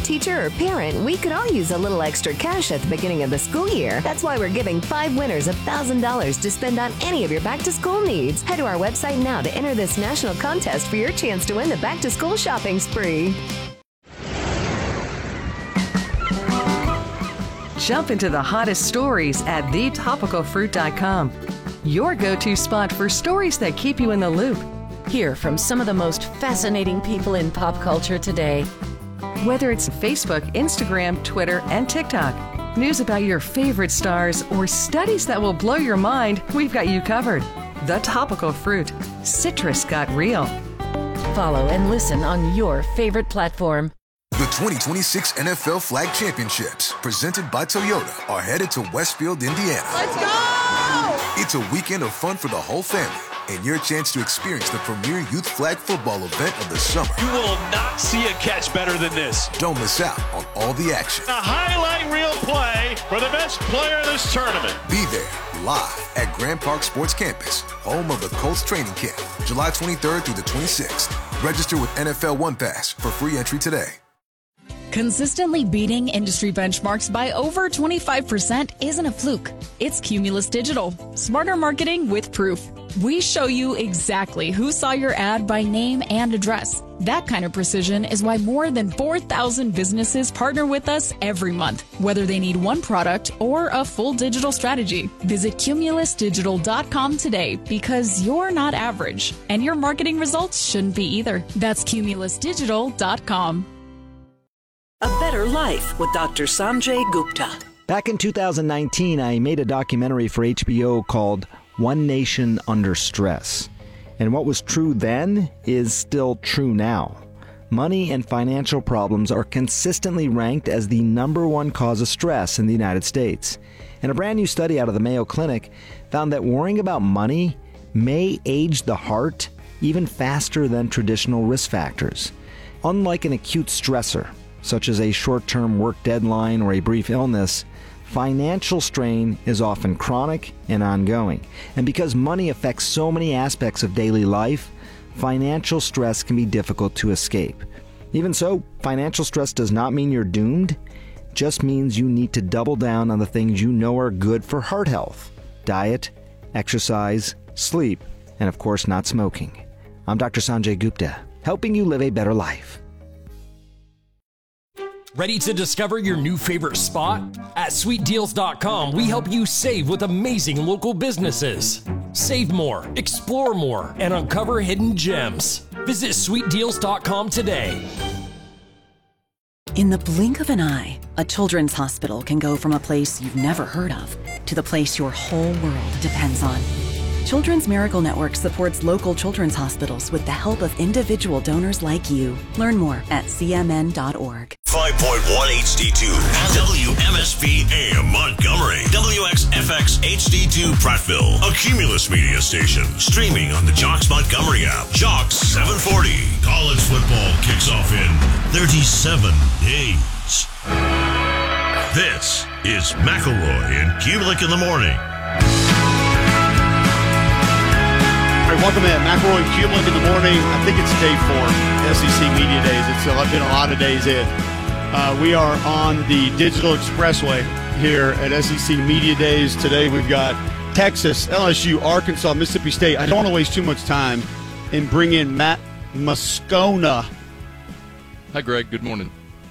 teacher, or parent, we could all use a little extra cash at the beginning of the school year. That's why we're giving 5 winners $1,000 to spend on any of your back-to-school needs. Head to our website now to enter this national contest for your chance to win the back-to-school shopping spree. Jump into the hottest stories at thetopicalfruit.com. Your go-to spot for stories that keep you in the loop. Hear from some of the most fascinating people in pop culture today. Whether it's Facebook, Instagram, Twitter, and TikTok, news about your favorite stars, or studies that will blow your mind, we've got you covered. The Topical Fruit. Citrus got real. Follow and listen on your favorite platform. The 2026 NFL Flag Championships, presented by Toyota, are headed to Westfield, Indiana. Let's go! It's a weekend of fun for the whole family, and your chance to experience the premier youth flag football event of the summer. You will not see a catch better than this. Don't miss out on all the action. A highlight reel play for the best player of this tournament. Be there, live at Grand Park Sports Campus, home of the Colts training camp, July 23rd through the 26th. Register with NFL One Pass for free entry today. Consistently beating industry benchmarks by over 25% isn't a fluke. It's Cumulus Digital. Smarter marketing with proof. We show you exactly who saw your ad by name and address. That kind of precision is why more than 4,000 businesses partner with us every month, whether they need one product or a full digital strategy. Visit cumulusdigital.com today, because you're not average, and your marketing results shouldn't be either. That's cumulusdigital.com. A Better Life with Dr. Sanjay Gupta. Back in 2019, I made a documentary for HBO called One Nation Under Stress. And what was true then is still true now. Money and financial problems are consistently ranked as the #1 cause of stress in the United States. And a brand new study out of the Mayo Clinic found that worrying about money may age the heart even faster than traditional risk factors. Unlike an acute stressor, such as a short-term work deadline or a brief illness, financial strain is often chronic and ongoing. And because money affects so many aspects of daily life, financial stress can be difficult to escape. Even so, financial stress does not mean you're doomed. It just means you need to double down on the things you know are good for heart health: diet, exercise, sleep, and of course not smoking. I'm Dr. Sanjay Gupta, helping you live a better life. Ready to discover your new favorite spot? At sweetdeals.com, we help you save with amazing local businesses. Save more, explore more, and uncover hidden gems. Visit sweetdeals.com today. In the blink of an eye, a children's hospital can go from a place you've never heard of to the place your whole world depends on. Children's Miracle Network supports local children's hospitals with the help of individual donors like you. Learn more at cmn.org. 5.1 HD2 WMSP AM Montgomery, WXFX HD2 Prattville, a Cumulus media station, streaming on the Jocks Montgomery app. Jocks 740. College football kicks off in 37 days. This is McElroy and Kubelik in the morning. All right, welcome in. McElroy and Kubelik in the morning. I think it's day 4, SEC Media Days. It's been a lot of days in. We are on the Digital Expressway here at SEC Media Days. Today we've got Texas, LSU, Arkansas, Mississippi State. I don't want to waste too much time and bring in Matt Moscona. Hi, Greg. Good morning.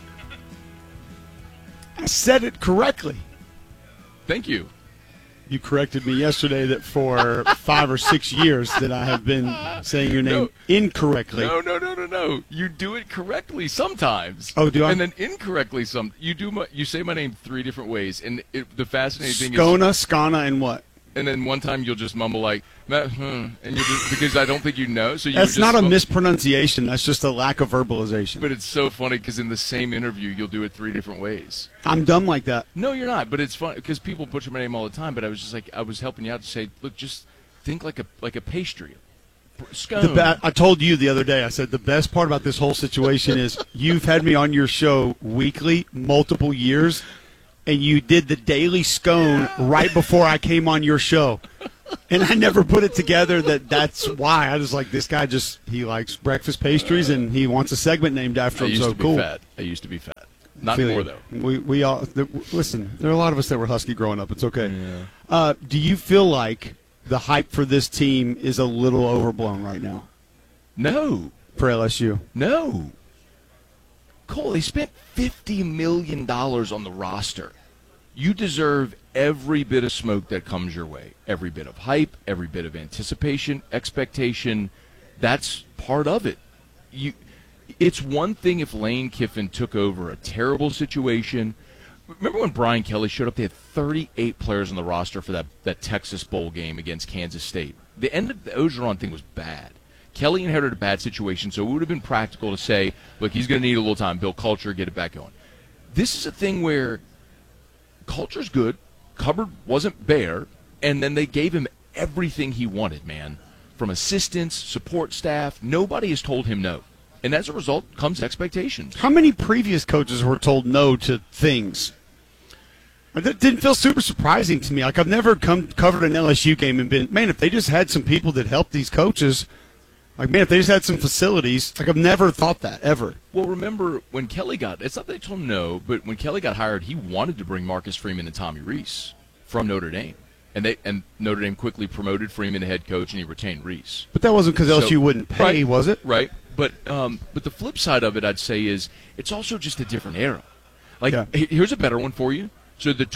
I said it correctly. Thank you. You corrected me yesterday that for 5 or 6 years that I have been saying your name incorrectly. No. You do it correctly sometimes. Oh, do I? And then incorrectly some. You say my name 3 different ways, and the fascinating thing is Skona, and what? And then one time you'll just mumble like, and you just, because I don't think you know. So that's not a mispronunciation. That's just a lack of verbalization. But it's so funny because in the same interview you'll do it 3 different ways. I'm dumb like that. No, you're not. But it's fun because people butcher my name all the time. But I was just like, I was helping you out to say, look, just think like a pastry. Scone. I told you the other day, I said the best part about this whole situation is you've had me on your show weekly, multiple years, and you did the daily scone right before I came on your show. And I never put it together that's why. I was like, this guy he likes breakfast pastries, and he wants a segment named after him, so cool. I used to be fat. Not anymore, though. We all listen. There are a lot of us that were Husky growing up. It's okay. Yeah. Do you feel like the hype for this team is a little overblown right now? No. For LSU? No. Cole, they spent $50 million on the roster. You deserve every bit of smoke that comes your way. Every bit of hype, every bit of anticipation, expectation. That's part of it. It's one thing if Lane Kiffin took over a terrible situation. Remember when Brian Kelly showed up? They had 38 players on the roster for that Texas Bowl game against Kansas State. The end of the Ogeron thing was bad. Kelly inherited a bad situation, so it would have been practical to say, look, he's going to need a little time, build culture, get it back going. This is a thing where culture's good, cupboard wasn't bare, and then they gave him everything he wanted, man. From assistants, support staff, nobody has told him no. And as a result comes expectations. How many previous coaches were told no to things? That didn't feel super surprising to me. Like, I've never covered an LSU game and been, man, if they just had some people that helped these coaches, like, man, if they just had some facilities, like, I've never thought that, ever. Well, remember, when Kelly it's not that they told him no, but when Kelly got hired, he wanted to bring Marcus Freeman and Tommy Rees from Notre Dame. And Notre Dame quickly promoted Freeman to head coach, and he retained Rees. But that wasn't because LSU wouldn't pay, right, was it? Right. But the flip side of it, I'd say, is it's also just a different era. Like, Here's a better one for you. So the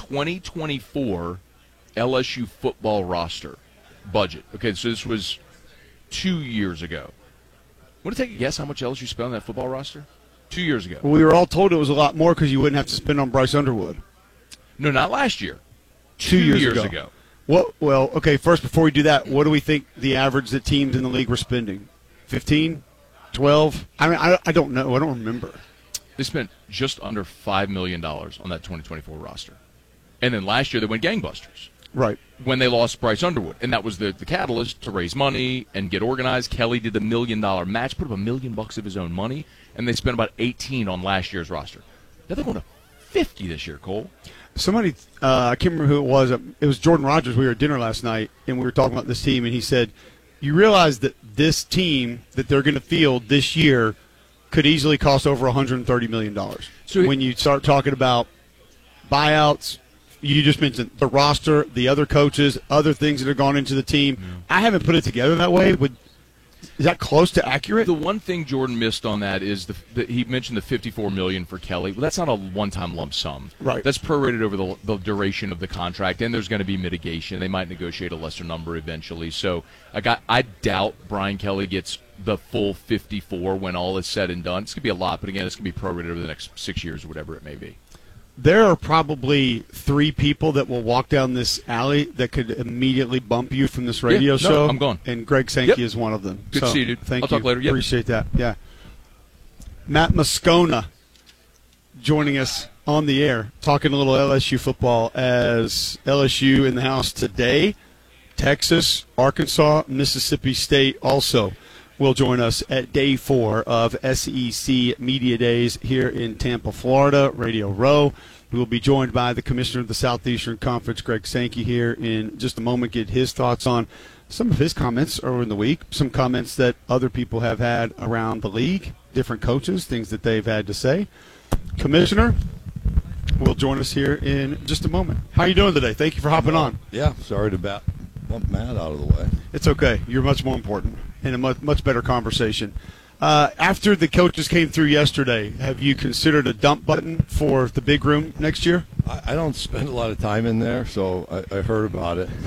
2024 LSU football roster budget. Okay, so this was 2 years ago. Want to take a guess how much LSU spent on that football roster? 2 years ago. Well, we were all told it was a lot more because you wouldn't have to spend on Bryce Underwood. No, not last year. 2 years ago. Well, okay, first, before we do that, what do we think the average that teams in the league were spending? 15? 12? I mean, I don't know. I don't remember. They spent just under $5 million on that 2024 roster. And then last year they went gangbusters. Right. When they lost Bryce Underwood. And that was the catalyst to raise money and get organized. Kelly did the $1 million match, put up $1 million of his own money, and they spent about 18 on last year's roster. Now they're going to 50 this year, Cole. Somebody, I can't remember who it was. It was Jordan Rogers. We were at dinner last night, and we were talking about this team, and he said, you realize that this team that they're going to field this year could easily cost over $130 million. So when you start talking about buyouts, you just mentioned the roster, the other coaches, other things that have gone into the team. Yeah. I haven't put it together that way, but is that close to accurate? The one thing Jordan missed on that is he mentioned the $54 million for Kelly. Well, that's not a one-time lump sum. Right. That's prorated over the duration of the contract, and there's going to be mitigation. They might negotiate a lesser number eventually. So I doubt Brian Kelly gets the full 54 when all is said and done. It's going to be a lot, but again, it's going to be prorated over the next 6 years or whatever it may be. There are probably 3 people that will walk down this alley that could immediately bump you from this radio show. I'm gone. And Greg Sankey is one of them. Good to see you, dude. Thank I'll you. talk later. Yep. Appreciate that. Yeah. Matt Moscona joining us on the air, talking a little LSU football as LSU in the house today. Texas, Arkansas, Mississippi State also will join us at day 4 of SEC Media Days here in Tampa, Florida, Radio Row. We will be joined by the Commissioner of the Southeastern Conference, Greg Sankey, here in just a moment, get his thoughts on some of his comments over in the week, some comments that other people have had around the league, different coaches, things that they've had to say. Commissioner will join us here in just a moment. How are you doing today? Thank you for hopping on. Yeah, sorry to bump Matt out of the way. It's okay. You're much more important and a much better conversation. After the coaches came through yesterday, have you considered a dump button for the big room next year? I don't spend a lot of time in there, so I heard about it.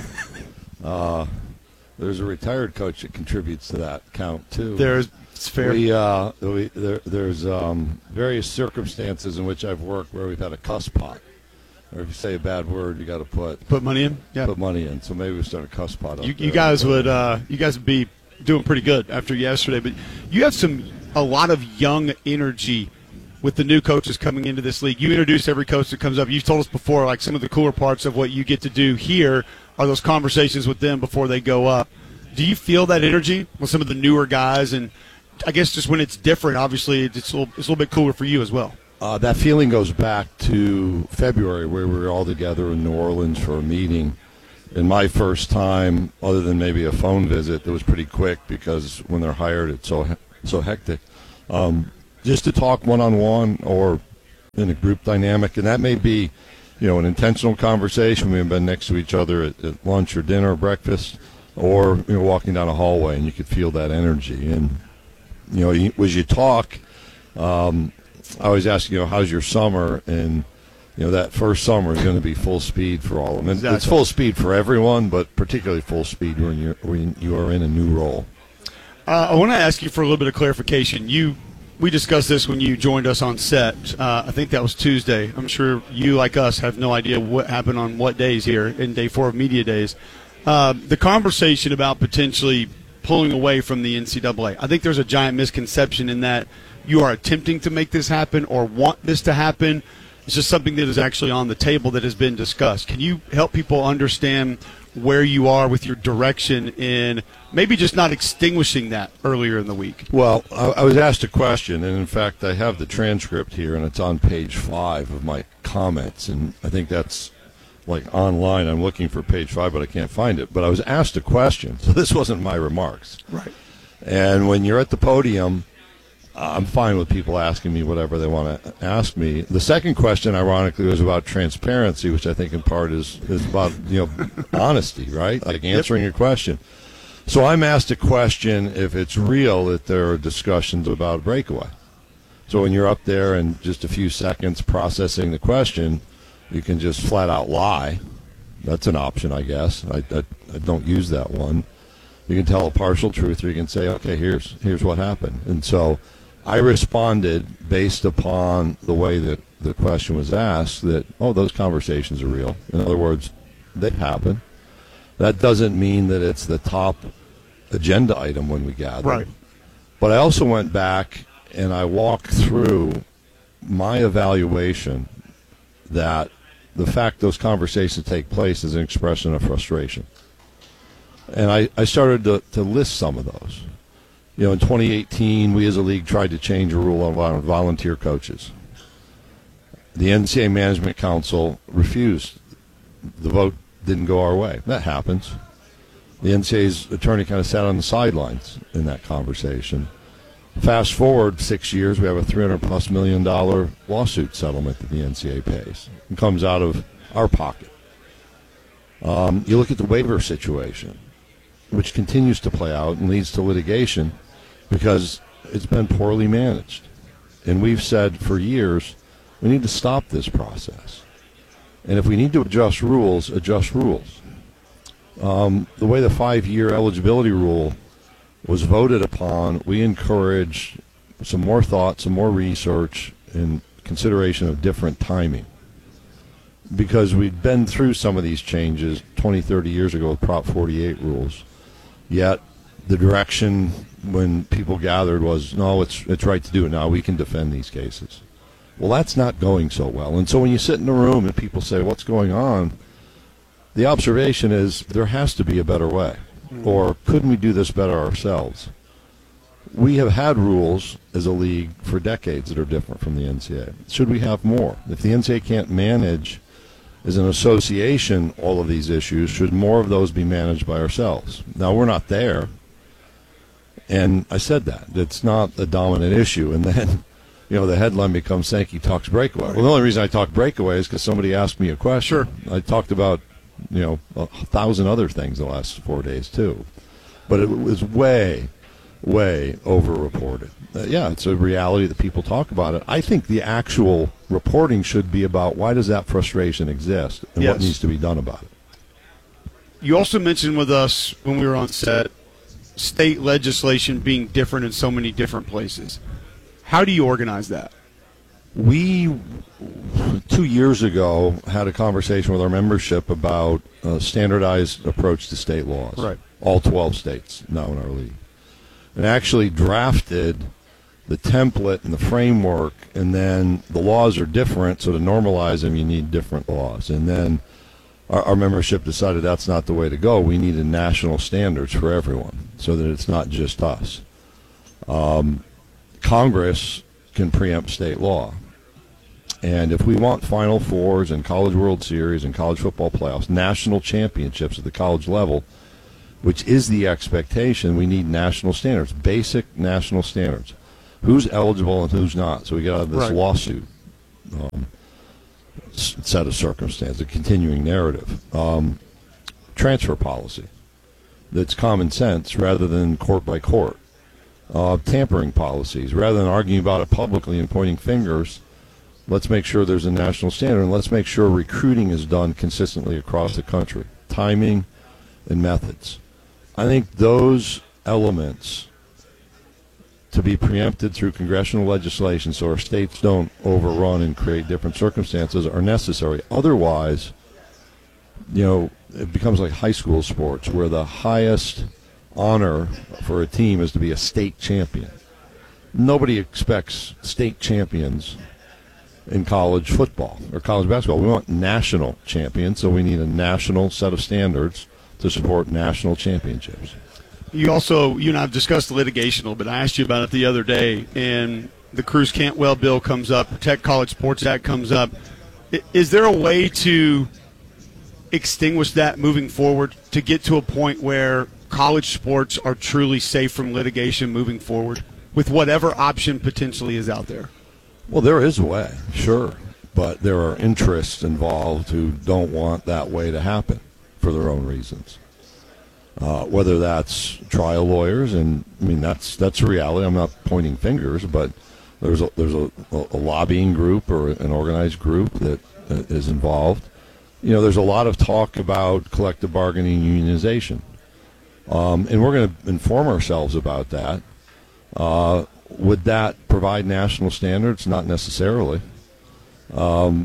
There's a retired coach that contributes to that count, too. It's fair. There's various circumstances in which I've worked where we've had a cuss pot. Or if you say a bad word, you got to put money in. Yeah, put money in. So maybe we start a cuss pot. You guys would be doing pretty good after yesterday, but you have a lot of young energy with the new coaches coming into this league. You introduce every coach that comes up. You've told us before, like, some of the cooler parts of what you get to do here are those conversations with them before they go up. Do you feel that energy with some of the newer guys? And I guess just when it's different, obviously it's a little bit cooler for you as well. That feeling goes back to February, where we were all together in New Orleans for a meeting. And my first time, other than maybe a phone visit, that was pretty quick because when they're hired, it's so hectic. Just to talk one-on-one or in a group dynamic, and that may be, an intentional conversation. We've been next to each other at lunch or dinner or breakfast, or walking down a hallway, and you could feel that energy. And as you talk, I always ask, how's your summer? And that first summer is going to be full speed for all of them. Exactly. It's full speed for everyone, but particularly full speed when you are in a new role. I want to ask you for a little bit of clarification. We discussed this when you joined us on set. I think that was Tuesday. I'm sure you, like us, have no idea what happened on what days here in day 4 of media days. The conversation about potentially pulling away from the NCAA. I think there's a giant misconception in that you are attempting to make this happen or want this to happen. It's just something that is actually on the table that has been discussed. Can you help people understand where you are with your direction in maybe just not extinguishing that earlier in the week? Well, I was asked a question, and in fact, I have the transcript here, and it's on page 5 of my comments, and I think that's like online. I'm looking for page 5, but I can't find it. But I was asked a question, so this wasn't my remarks. Right. And when you're at the podium, I'm fine with people asking me whatever they want to ask me. The second question, ironically, was about transparency, which I think in part is about honesty, right? Like answering a question. So I'm asked a question if it's real that there are discussions about breakaway. So when you're up there and just a few seconds processing the question, you can just flat out lie. That's an option, I guess. I don't use that one. You can tell a partial truth, or you can say, okay, here's what happened. And so I responded based upon the way that the question was asked that, those conversations are real. In other words, they happen. That doesn't mean that it's the top agenda item when we gather. Right. But I also went back and I walked through my evaluation that the fact those conversations take place is an expression of frustration. And I started to list some of those. In 2018, we as a league tried to change a rule on volunteer coaches. The NCAA Management Council refused. The vote didn't go our way. That happens. The NCAA's attorney kind of sat on the sidelines in that conversation. Fast forward 6 years, we have a $300+ million lawsuit settlement that the NCAA pays. It comes out of our pocket. You look at the waiver situation, which continues to play out and leads to litigation because it's been poorly managed. And we've said for years, we need to stop this process. And if we need to adjust rules, adjust rules. The way the 5-year eligibility rule was voted upon, we encourage some more thought, some more research, and consideration of different timing. Because we'd been through some of these changes 20, 30 years ago with Prop 48 rules. Yet the direction when people gathered was, no, it's right to do it now. We can defend these cases. Well, that's not going so well. And so when you sit in a room and people say, what's going on? The observation is there has to be a better way. Or couldn't we do this better ourselves? We have had rules as a league for decades that are different from the NCAA. Should we have more? If the NCAA can't manage as an association all of these issues, should more of those be managed by ourselves? Now, we're not there. And I said that. It's not a dominant issue. And then, the headline becomes Sankey talks breakaway. Well, the only reason I talk breakaway is because somebody asked me a question. Sure. I talked about, 1,000 other things the last 4 days, too. But it was way, way over-reported. It's a reality that people talk about it. I think the actual reporting should be about why does that frustration exist and what needs to be done about it. You also mentioned with us when we were on set, state legislation being different in so many different places. How do you organize that? We, 2 years ago, had a conversation with our membership about a standardized approach to state laws. Right. All 12 states now in our league. And actually drafted the template and the framework, and then the laws are different, so to normalize them, you need different laws. And then our membership decided that's not the way to go. We needed national standards for everyone so that it's not just us. Congress can preempt state law. And if we want Final Fours and College World Series and college football playoffs, national championships at the college level, which is the expectation, we need national standards, basic national standards. Who's eligible and who's not. So we got this lawsuit set of circumstances, a continuing narrative. Transfer policy that's common sense rather than court by court. Tampering policies, rather than arguing about it publicly and pointing fingers, let's make sure there's a national standard, and let's make sure recruiting is done consistently across the country. Timing and methods. I think those elements, to be preempted through congressional legislation so our states don't overrun and create different circumstances, are necessary. Otherwise, it becomes like high school sports, where the highest honor for a team is to be a state champion. Nobody expects state champions in college football or college basketball. We want national champions, so we need a national set of standards to support national championships. You and I have discussed the litigation a little bit. I asked you about it the other day, and the Cruz-Cantwell bill comes up, Protect College Sports Act comes up. Is there a way to extinguish that moving forward, to get to a point where college sports are truly safe from litigation moving forward with whatever option potentially is out there? Well, there is a way, sure, but there are interests involved who don't want that way to happen for their own reasons. Whether that's trial lawyers, and I mean that's a reality. I'm not pointing fingers, but there's a lobbying group or an organized group that is involved. There's a lot of talk about collective bargaining unionization, and we're going to inform ourselves about that. Would that provide national standards? Not necessarily. There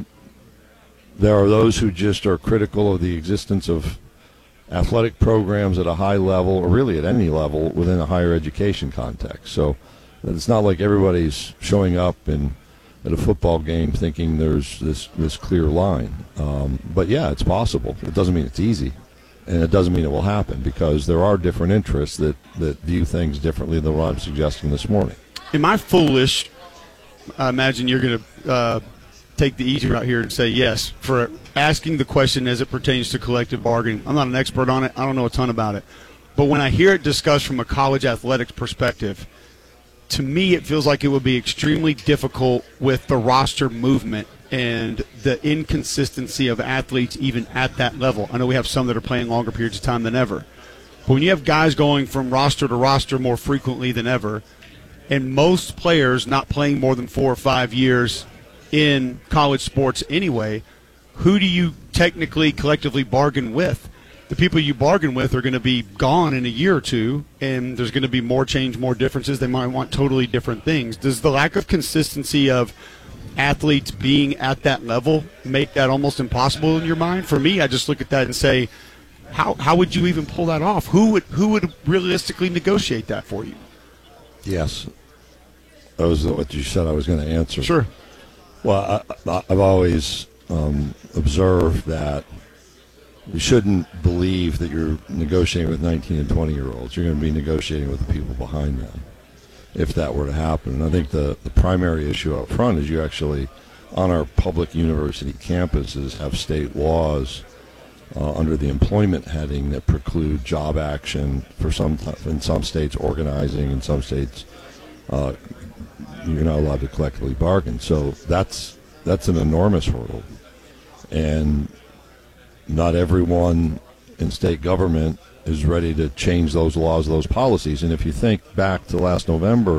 are those who just are critical of the existence of athletic programs at a high level, or really at any level within a higher education context. So it's not like everybody's showing up at a football game thinking there's this clear line. But yeah, it's possible. It doesn't mean it's easy, and it doesn't mean it will happen, because there are different interests that view things differently than what I'm suggesting this morning. Am I foolish? I imagine you're going to take the easy route here and say yes for asking the question as it pertains to collective bargaining. I'm not an expert on it. I don't know a ton about it. But when I hear it discussed from a college athletics perspective, to me it feels like it would be extremely difficult with the roster movement and the inconsistency of athletes even at that level. I know we have some that are playing longer periods of time than ever. But when you have guys going from roster to roster more frequently than ever, and most players not playing more than 4 or 5 years in college sports anyway, who do you technically collectively bargain with? The people you bargain with are going to be gone in a year or two, and there's going to be more change, more differences. They might want totally different things. Does the lack of consistency of athletes being at that level make that almost impossible in your mind? For me, I just look at that and say, how would you even pull that off? Who would realistically negotiate that for you? Yes. That was what you said I was going to answer. Sure. Well, I've always observed that you shouldn't believe that you're negotiating with 19 and 20-year-olds. You're going to be negotiating with the people behind them if that were to happen. And I think the primary issue up front is you actually, on our public university campuses, have state laws under the employment heading that preclude job action for in some states, organizing, in some states you're not allowed to collectively bargain. So that's an enormous hurdle, and not everyone in state government is ready to change those laws, those policies. And if you think back to last November,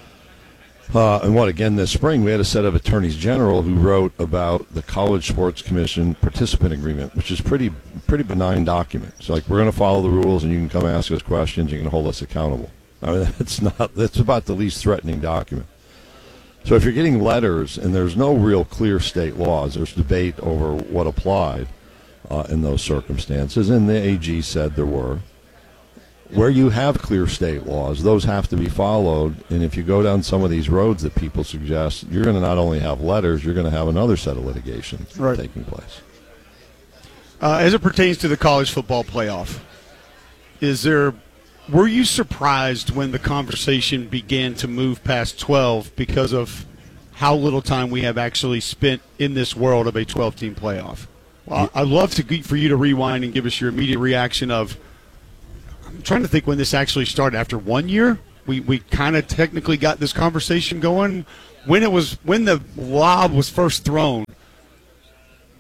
again this spring, we had a set of attorneys general who wrote about the College Sports Commission participant agreement, which is pretty benign document. It's like, we're going to follow the rules, and you can come ask us questions, you can hold us accountable. I mean, that's about the least threatening document. So if you're getting letters and there's no real clear state laws, there's debate over what applied in those circumstances, and the AG said there were. Where you have clear state laws, those have to be followed, and if you go down some of these roads that people suggest, you're going to not only have letters, you're going to have another set of litigation taking place. As it pertains to the college football playoff, were you surprised when the conversation began to move past 12 because of how little time we have actually spent in this world of a 12-team playoff? Well, I'd love for you to rewind and give us your immediate reaction of, I'm trying to think when this actually started. After 1 year, we kind of technically got this conversation going. When the lob was first thrown,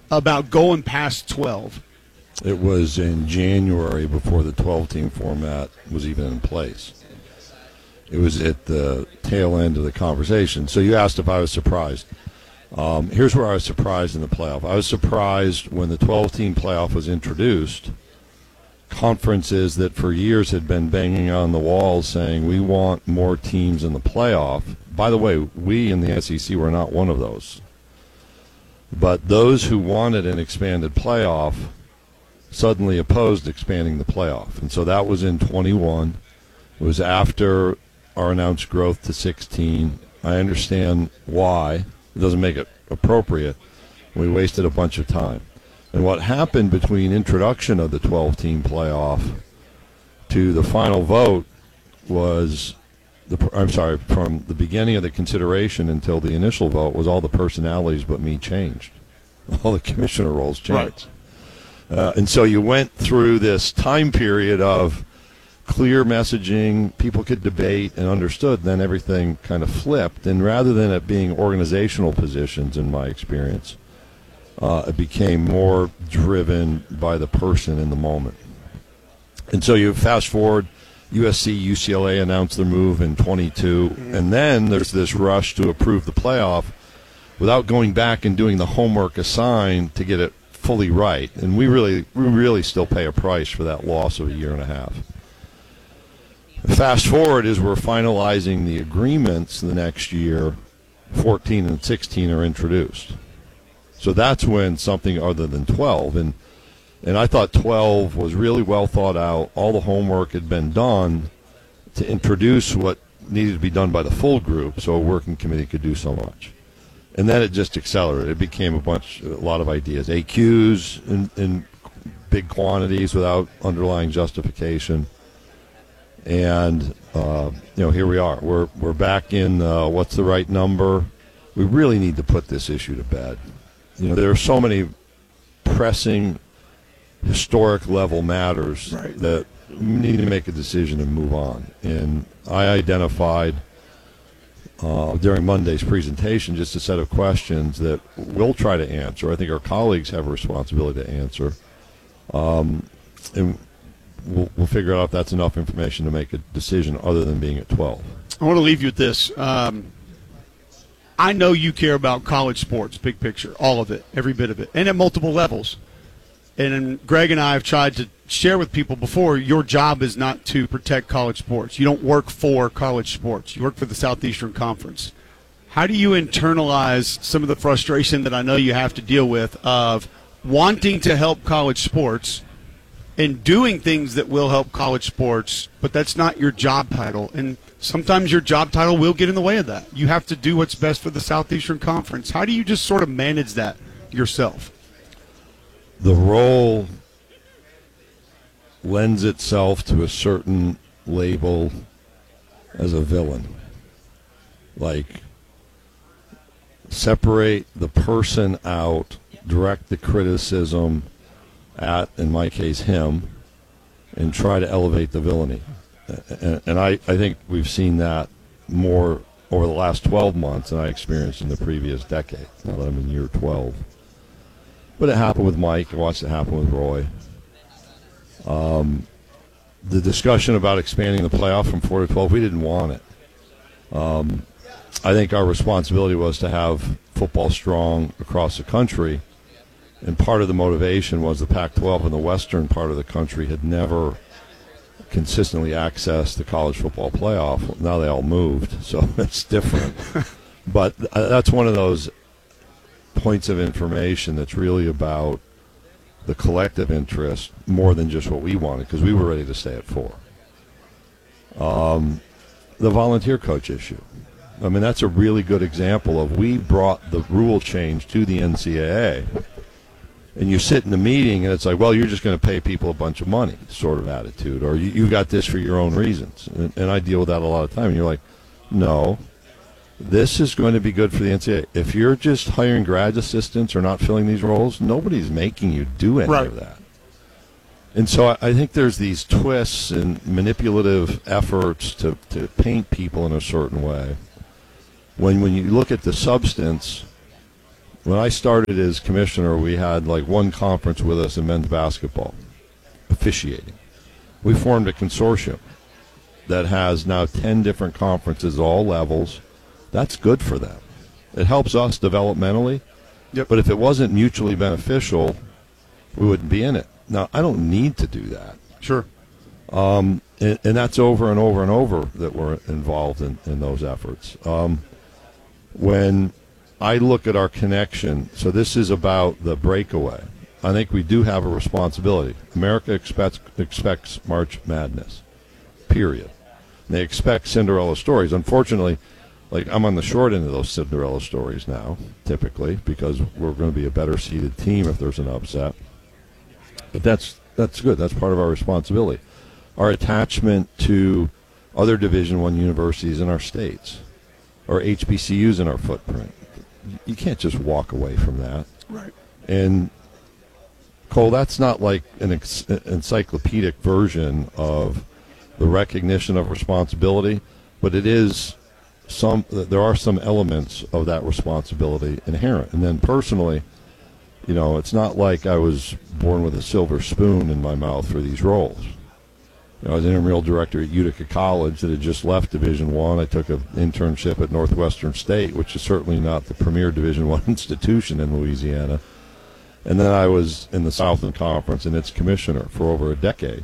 about going past 12? It was in January before the 12-team format was even in place. It was at the tail end of the conversation. So you asked if I was surprised. Here's where I was surprised in the playoff. I was surprised when the 12-team playoff was introduced. Conferences that for years had been banging on the walls saying we want more teams in the playoff. By the way, we in the SEC were not one of those. But those who wanted an expanded playoff suddenly opposed expanding the playoff. And so that was in 21. It was after our announced growth to 16. I understand why. It doesn't make it appropriate. We wasted a bunch of time. And what happened between introduction of the 12-team playoff to the final vote was, from the beginning of the consideration until the initial vote was all the personalities but me changed. All the commissioner roles changed. Right. And so you went through this time period of clear messaging, people could debate and understood, then everything kind of flipped. And rather than it being organizational positions, in my experience, it became more driven by the person in the moment. And so you fast forward, USC, UCLA announced their move in 22, and then there's this rush to approve the playoff without going back and doing the homework assigned to get it fully right. And we really still pay a price for that loss of a year and a half. Fast forward as we're finalizing the agreements the next year, 14 and 16 are introduced. So that's when something other than 12, and I thought 12 was really well thought out. All the homework had been done to introduce what needed to be done by the full group so a working committee could do so much. And then it just accelerated. It became a lot of ideas. AQs in big quantities without underlying justification. And, here we are. We're back in what's the right number. We really need to put this issue to bed. There are so many pressing historic level matters that we need to make a decision and move on. And I identified during Monday's presentation just a set of questions that we'll try to answer. I think our colleagues have a responsibility to answer. And we'll figure out if that's enough information to make a decision other than being at 12. I want to leave you with this. I know you care about college sports, big picture, all of it, every bit of it, and at multiple levels. And Greg and I have tried to share with people before, your job is not to protect college sports. You don't work for college sports. You work for the Southeastern Conference. How do you internalize some of the frustration that I know you have to deal with of wanting to help college sports and doing things that will help college sports, but that's not your job title? And sometimes your job title will get in the way of that. You have to do what's best for the Southeastern Conference. How do you just sort of manage that yourself? The role lends itself to a certain label as a villain. Like, separate the person out, direct the criticism at, in my case, him, and try to elevate the villainy. And I think we've seen that more over the last 12 months than I experienced in the previous decade, now that I'm in year 12. But it happened with Mike. I watched it happen with Roy. The discussion about expanding the playoff from 4 to 12, we didn't want it. I think our responsibility was to have football strong across the country, and part of the motivation was the Pac-12 in the western part of the country had never consistently accessed the college football playoff. Now they all moved, so it's different. But that's one of those points of information that's really about the collective interest more than just what we wanted, because we were ready to stay at 4. The volunteer coach issue. I mean, that's a really good example of we brought the rule change to the NCAA, and you sit in the meeting and it's like, well, you're just going to pay people a bunch of money sort of attitude, or you got this for your own reasons. And I deal with that a lot of time. And you're like, no, this is going to be good for the NCAA. If you're just hiring grad assistants or not filling these roles, nobody's making you do any of that. And so I think there's these twists and manipulative efforts to paint people in a certain way. When you look at the substance, When I started as commissioner, we had like one conference with us in men's basketball, officiating. We formed a consortium that has now 10 different conferences at all levels. That's good for them. It helps us developmentally. Yep. But if it wasn't mutually beneficial, we wouldn't be in it. Now, I don't need to do that. Sure. And that's over and over and over that we're involved in those efforts. When I look at our connection, so this is about the breakaway. I think we do have a responsibility. America expects March Madness, period. And they expect Cinderella stories. Unfortunately, like I'm on the short end of those Cinderella stories now, typically, because we're going to be a better seeded team if there's an upset. But that's good. That's part of our responsibility. Our attachment to other Division I universities in our states, or HBCUs in our footprint. You can't just walk away from that. Right. And, Cole, that's not like an encyclopedic version of the recognition of responsibility, but it is there are some elements of that responsibility inherent. And then personally, it's not like I was born with a silver spoon in my mouth for these roles. I was intramural director at Utica College that had just left Division I. I took an internship at Northwestern State, which is certainly not the premier Division I institution in Louisiana. And then I was in the Southland Conference and its commissioner for over a decade.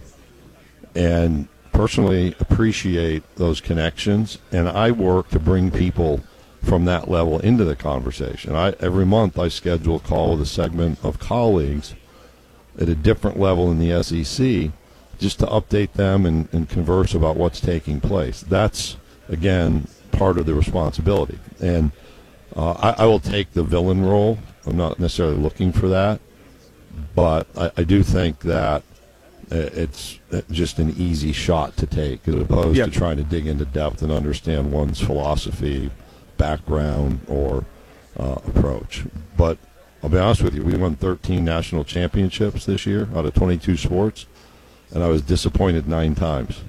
And personally appreciate those connections, and I work to bring people from that level into the conversation. Every month I schedule a call with a segment of colleagues at a different level in the SEC just to update them and converse about what's taking place. That's, again, part of the responsibility. And I will take the villain role. I'm not necessarily looking for that, but I do think that it's just an easy shot to take as opposed to trying to dig into depth and understand one's philosophy, background, or approach. But I'll be honest with you, we won 13 national championships this year out of 22 sports, and I was disappointed 9 times.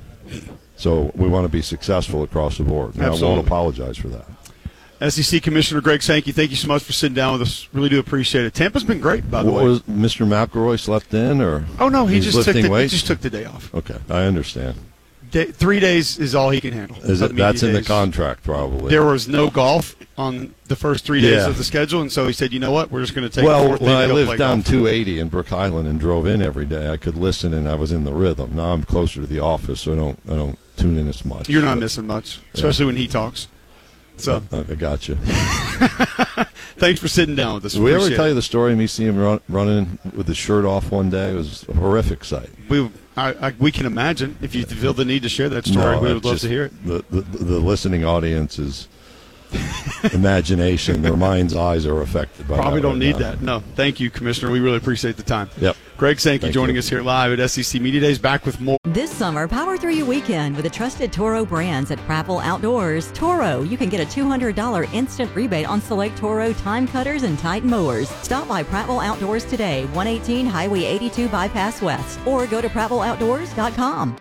So we want to be successful across the board. And I won't apologize for that. SEC Commissioner Greg Sankey, thank you so much for sitting down with us. Really do appreciate it. Tampa's been great, by the way. Was Mr. McElroy slept in, or? Oh no, he just took the day off. Okay, I understand. 3 days is all he can handle. That's in the contract, probably. There was no golf on the first 3 days of the schedule, and so he said, "You know what? We're just going to take." Well, when I lived down 280 in Brook Island and drove in every day, I could listen and I was in the rhythm. Now I'm closer to the office, so I don't tune in as much. You're not missing much, especially when he talks. So I got you. Thanks for sitting down with us. Did we ever tell you the story of me seeing him running with his shirt off one day? It was a horrific sight. We can imagine. If you feel the need to share that story, we would love to hear it. The listening audience's imagination, their mind's eyes are affected by Probably that. Don't need that. No. Thank you, Commissioner. We really appreciate the time. Yep. Greg Sankey joining us here live at SEC Media Days. Back with more. This summer, power through your weekend with the trusted Toro brands at Prattville Outdoors. Toro, you can get a $200 instant rebate on select Toro time cutters and Titan mowers. Stop by Prattville Outdoors today, 118 Highway 82 Bypass West, or go to PrattvilleOutdoors.com.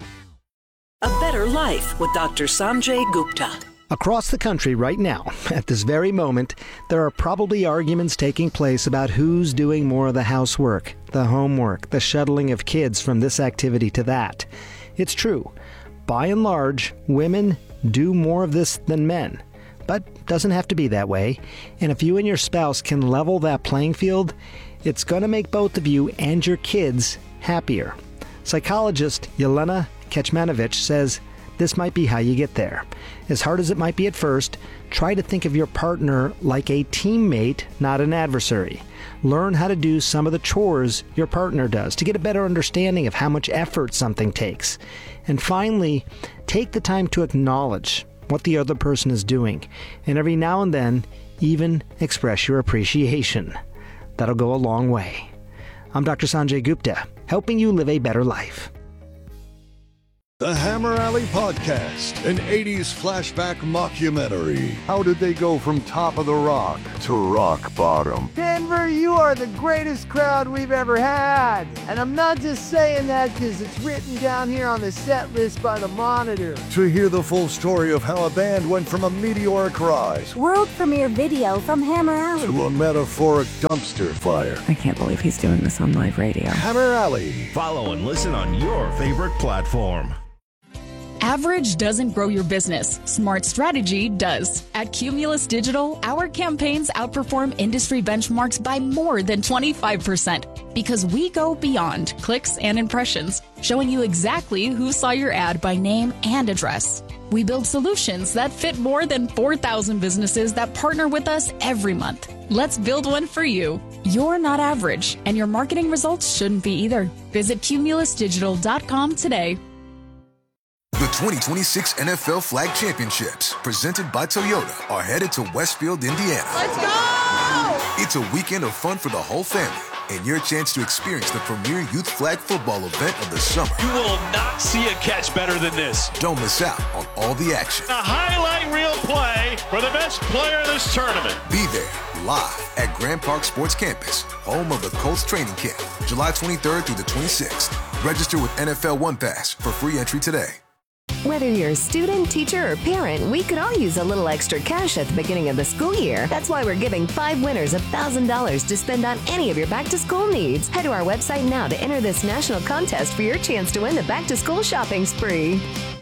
A Better Life with Dr. Sanjay Gupta. Across the country right now, at this very moment, there are probably arguments taking place about who's doing more of the housework, the homework, the shuttling of kids from this activity to that. It's true. By and large, women do more of this than men. But it doesn't have to be that way. And if you and your spouse can level that playing field, it's going to make both of you and your kids happier. Psychologist Yelena Kecmanovic says this might be how you get there. As hard as it might be at first, try to think of your partner like a teammate, not an adversary. Learn how to do some of the chores your partner does to get a better understanding of how much effort something takes. And finally, take the time to acknowledge what the other person is doing, and every now and then, even express your appreciation. That'll go a long way. I'm Dr. Sanjay Gupta, helping you live a better life. The Hammer Alley Podcast, an 80s flashback mockumentary. How did they go from top of the rock to rock bottom? Denver, you are the greatest crowd we've ever had. And I'm not just saying that because it's written down here on the set list by the Monitor. To hear the full story of how a band went from a meteoric rise, world premiere video from Hammer Alley, to a metaphoric dumpster fire. I can't believe he's doing this on live radio. Hammer Alley. Follow and listen on your favorite platform. Average doesn't grow your business. Smart strategy does. At Cumulus Digital, our campaigns outperform industry benchmarks by more than 25% because we go beyond clicks and impressions, showing you exactly who saw your ad by name and address. We build solutions that fit more than 4,000 businesses that partner with us every month. Let's build one for you. You're not average, and your marketing results shouldn't be either. Visit cumulusdigital.com today. The 2026 NFL Flag Championships, presented by Toyota, are headed to Westfield, Indiana. Let's go! It's a weekend of fun for the whole family and your chance to experience the premier youth flag football event of the summer. You will not see a catch better than this. Don't miss out on all the action. A highlight reel play for the best player in this tournament. Be there live at Grand Park Sports Campus, home of the Colts training camp, July 23rd through the 26th. Register with NFL One Pass for free entry today. Whether you're a student, teacher, or parent, we could all use a little extra cash at the beginning of the school year. That's why we're giving 5 winners $1,000 to spend on any of your back-to-school needs. Head to our website now to enter this national contest for your chance to win the back-to-school shopping spree.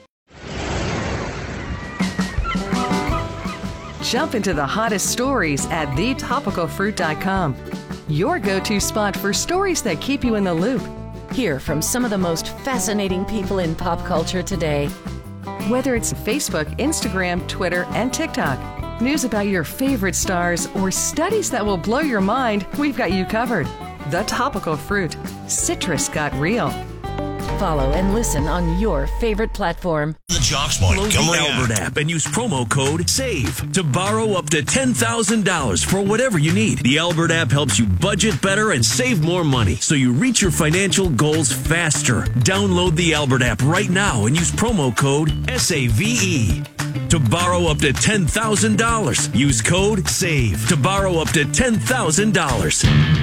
Jump into the hottest stories at thetopicalfruit.com. Your go-to spot for stories that keep you in the loop. Hear from some of the most fascinating people in pop culture today. Whether it's Facebook, Instagram, Twitter, and TikTok, news about your favorite stars, or studies that will blow your mind, we've got you covered. The Topical Fruit. Citrus got real. Follow and listen on your favorite platform. The Jocks Montgomery Load the Albert app and use promo code SAVE to borrow up to $10,000 for whatever you need. The Albert app helps you budget better and save more money so you reach your financial goals faster. Download the Albert app right now and use promo code SAVE to borrow up to $10,000. Use code SAVE to borrow up to $10,000.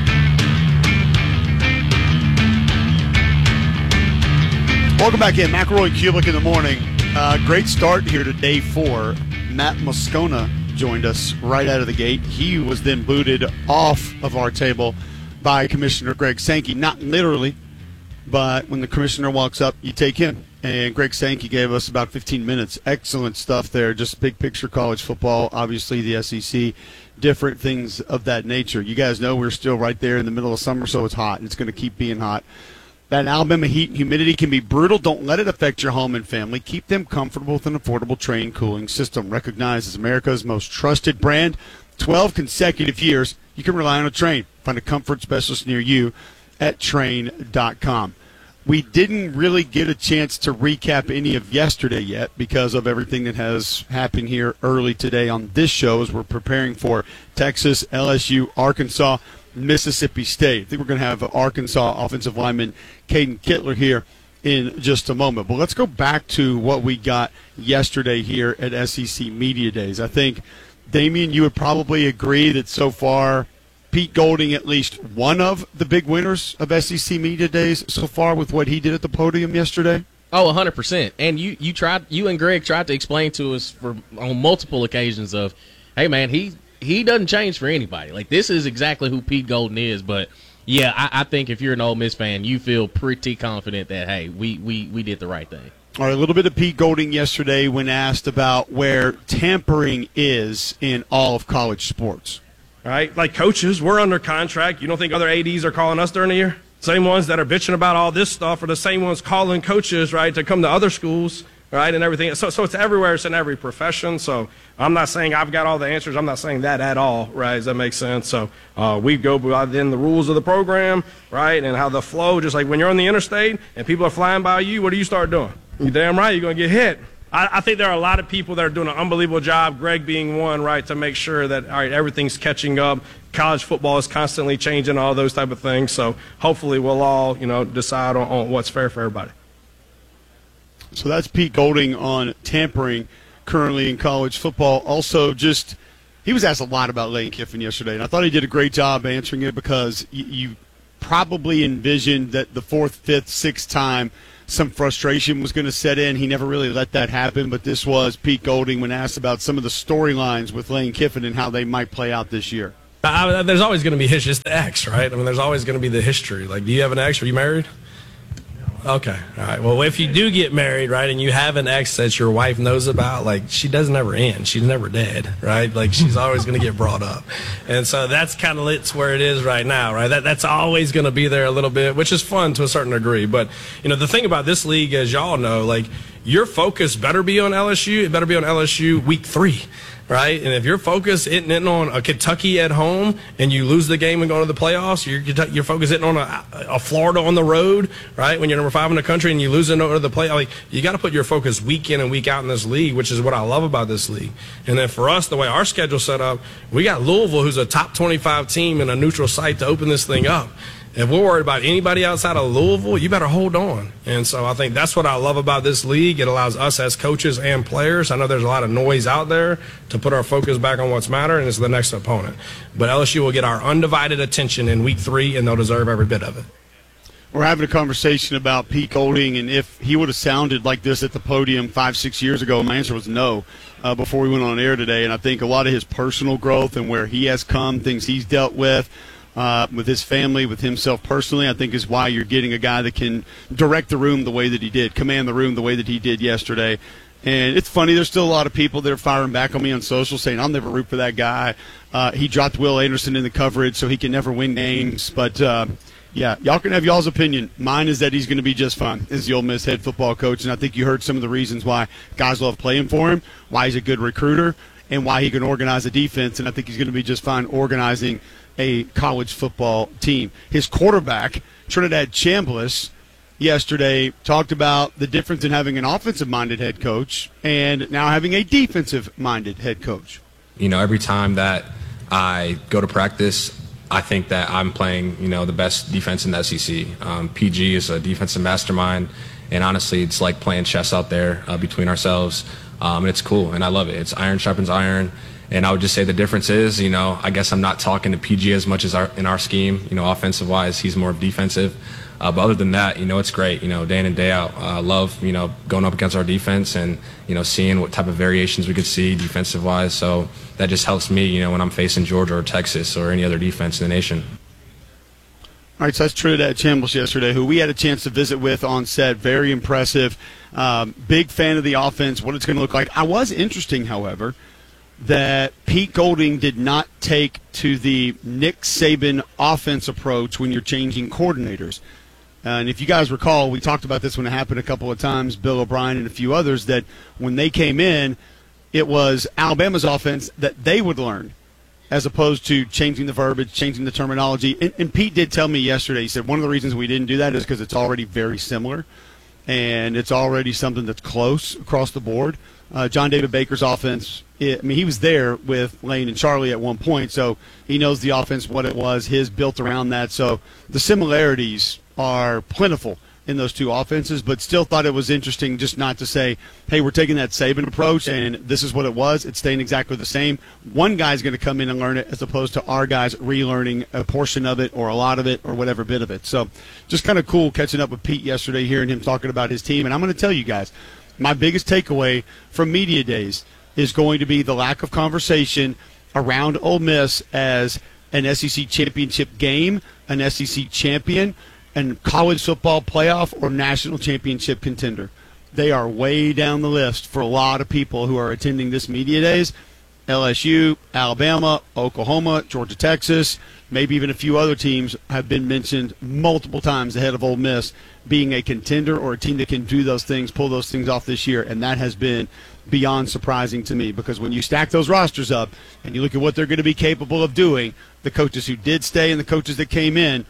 Welcome back in. McElroy and Kulik in the morning. Great start here to day 4. Matt Moscona joined us right out of the gate. He was then booted off of our table by Commissioner Greg Sankey. Not literally, but when the commissioner walks up, you take him. And Greg Sankey gave us about 15 minutes. Excellent stuff there. Just big picture college football, obviously the SEC, different things of that nature. You guys know we're still right there in the middle of summer, so it's hot, and it's going to keep being hot. That Alabama heat and humidity can be brutal. Don't let it affect your home and family. Keep them comfortable with an affordable Trane cooling system. Recognized as America's most trusted brand, 12 consecutive years, you can rely on a Trane. Find a comfort specialist near you at Trane.com. We didn't really get a chance to recap any of yesterday yet because of everything that has happened here early today on this show as we're preparing for Texas, LSU, Arkansas, Mississippi State. I think we're going to have Arkansas offensive lineman Caden Kittler here in just a moment. But let's go back to what we got yesterday here at SEC Media Days. I think, Damian, you would probably agree that so far Pete Golding at least one of the big winners of SEC Media Days so far with what he did at the podium yesterday? Oh, 100%. And you and Greg tried to explain to us on multiple occasions of, hey, man, he doesn't change for anybody. Like, this is exactly who Pete Golding is. But, yeah, I think if you're an Ole Miss fan, you feel pretty confident that, hey, we did the right thing. All right, a little bit of Pete Golding yesterday when asked about where tampering is in all of college sports. All right, like coaches, we're under contract. You don't think other ADs are calling us during the year? Same ones that are bitching about all this stuff are the same ones calling coaches, right, to come to other schools, right, and everything. So it's everywhere. It's in every profession. So I'm not saying I've got all the answers. I'm not saying that at all, right? Does that make sense? So we go within the rules of the program, right, and how the flow, just like when you're on the interstate and people are flying by you, what do you start doing? You damn right you're going to get hit. I think there are a lot of people that are doing an unbelievable job, Greg being one, right, to make sure that, all right, everything's catching up. College football is constantly changing, all those type of things. So hopefully we'll all, decide on what's fair for everybody. So that's Pete Golding on tampering currently in college football. Also, he was asked a lot about Lane Kiffin yesterday, and I thought he did a great job answering it because you probably envisioned that the fourth, fifth, sixth time some frustration was going to set in. He never really let that happen, but this was Pete Golding when asked about some of the storylines with Lane Kiffin and how they might play out this year. There's always going to be just the ex, right? I mean, there's always going to be the history. Like, do you have an ex? Are you married? Okay. All right. Well, if you do get married, right, and you have an ex that your wife knows about, like, she doesn't ever end. She's never dead, right? Like, she's always going to get brought up. And so that's kind of where it is right now, right? That's always going to be there a little bit, which is fun to a certain degree. But, the thing about this league, as y'all know, like, your focus better be on LSU. It better be on LSU week 3. Right? And if your focus isn't on a Kentucky at home and you lose the game and go to the playoffs, your focus isn't on a Florida on the road, right? When you're number 5 in the country and you lose to the playoffs, like, you got to put your focus week in and week out in this league, which is what I love about this league. And then for us, the way our schedule's set up, we got Louisville, who's a top 25 team in a neutral site to open this thing up. If we're worried about anybody outside of Louisville, you better hold on. And so I think that's what I love about this league. It allows us as coaches and players, I know there's a lot of noise out there, to put our focus back on what's matter, and it's the next opponent. But LSU will get our undivided attention in week 3, and they'll deserve every bit of it. We're having a conversation about Pete Golding, and if he would have sounded like this at the podium 5-6 years ago, my answer was no before we went on air today. And I think a lot of his personal growth and where he has come, things he's dealt with his family, with himself personally, I think is why you're getting a guy that can direct the room the way that he did, command the room the way that he did yesterday. And it's funny, there's still a lot of people that are firing back on me on social saying, I'll never root for that guy. He dropped Will Anderson in the coverage, so he can never win games. But, yeah, y'all can have y'all's opinion. Mine is that he's going to be just fine as the Ole Miss head football coach. And I think you heard some of the reasons why guys love playing for him, why he's a good recruiter, and why he can organize a defense. And I think he's going to be just fine organizing a college football team. His quarterback, Trinidad Chambliss, yesterday talked about the difference in having an offensive-minded head coach and now having a defensive-minded head coach. Every time that I go to practice, I think that I'm playing, the best defense in the SEC. PG is a defensive mastermind, and honestly, it's like playing chess out there between ourselves, and it's cool, and I love it. It's iron sharpens iron. And I would just say the difference is, I guess I'm not talking to PG as much as in our scheme. Offensive-wise, he's more defensive. But other than that, it's great. Day in and day out. I love, going up against our defense and, seeing what type of variations we could see defensive-wise. So that just helps me, when I'm facing Georgia or Texas or any other defense in the nation. All right, so that's Trinidad Chambliss yesterday, who we had a chance to visit with on set. Very impressive. Big fan of the offense, what it's going to look like. I was interesting, however, that Pete Golding did not take to the Nick Saban offense approach when you're changing coordinators. And if you guys recall, we talked about this when it happened a couple of times, Bill O'Brien and a few others, that when they came in, it was Alabama's offense that they would learn, as opposed to changing the verbiage, changing the terminology. And Pete did tell me yesterday, he said one of the reasons we didn't do that is because it's already very similar, and it's already something that's close across the board. John David Baker's offense, he was there with Lane and Charlie at one point, so he knows the offense, what it was, his built around that. So the similarities are plentiful in those two offenses, but still thought it was interesting just not to say, hey, we're taking that Saban approach and this is what it was. It's staying exactly the same. One guy's going to come in and learn it as opposed to our guys relearning a portion of it or a lot of it or whatever bit of it. So just kind of cool catching up with Pete yesterday, hearing him talking about his team. And I'm going to tell you guys, my biggest takeaway from media days is going to be the lack of conversation around Ole Miss as an SEC championship game, an SEC champion, and college football playoff or national championship contender. They are way down the list for a lot of people who are attending this media days. LSU, Alabama, Oklahoma, Georgia, Texas, maybe even a few other teams have been mentioned multiple times ahead of Ole Miss being a contender or a team that can do those things, pull those things off this year, and that has been beyond surprising to me because when you stack those rosters up and you look at what they're going to be capable of doing, the coaches who did stay and the coaches that came in,